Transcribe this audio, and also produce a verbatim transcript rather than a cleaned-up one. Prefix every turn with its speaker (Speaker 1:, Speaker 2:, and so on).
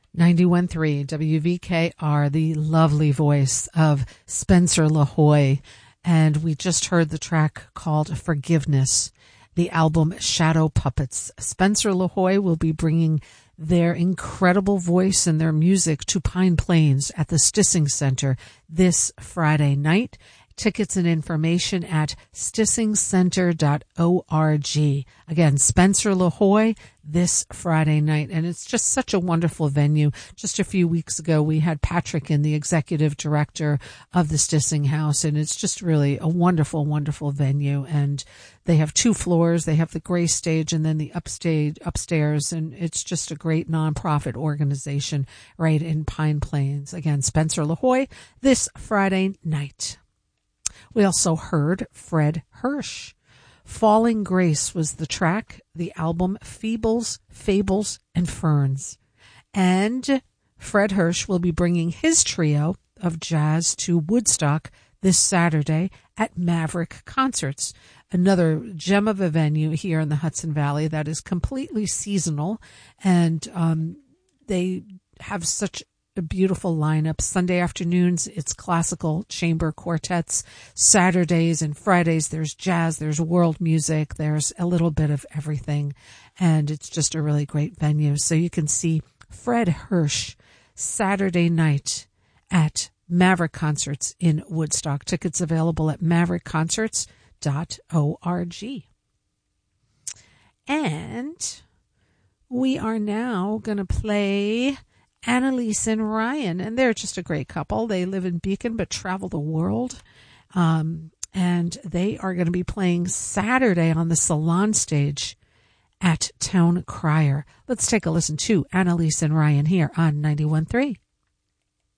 Speaker 1: ninety-one point three W V K R, the lovely voice of Spencer LaHoy. And we just heard the track called Forgiveness, the album Shadow Puppets. Spencer LaHoy will be bringing their incredible voice and their music to Pine Plains at the Stissing Center this Friday night. Tickets and information at stissing center dot org. Again, Spencer LaHoy this Friday night. And it's just such a wonderful venue. Just a few weeks ago, we had Patrick in, the executive director of the Stissing House. And it's just really a wonderful, wonderful venue. And they have two floors. They have the gray stage and then the upstage upstairs. And it's just a great nonprofit organization right in Pine Plains. Again, Spencer LaHoy this Friday night. We also heard Fred Hirsch. Falling Grace was the track, the album Feebles, Fables, and Ferns. And Fred Hirsch will be bringing his trio of jazz to Woodstock this Saturday at Maverick Concerts, another gem of a venue here in the Hudson Valley that is completely seasonal. And um, they have such a beautiful lineup. Sunday afternoons, it's classical chamber quartets. Saturdays and Fridays, there's jazz, there's world music, there's a little bit of everything. And it's just a really great venue. So you can see Fred Hirsch Saturday night at Maverick Concerts in Woodstock. Tickets available at maverick concerts dot org. And we are now going to play Annalise and Ryan, and they're just a great couple. They live in Beacon but travel the world, um, and they are going to be playing Saturday on the Salon stage at Town Crier. Let's take a listen to Annalise and Ryan here on ninety-one point three.